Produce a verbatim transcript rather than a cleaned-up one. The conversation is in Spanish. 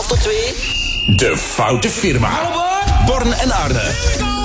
twaalf tot twee. De Foute Firma. Born en Arne.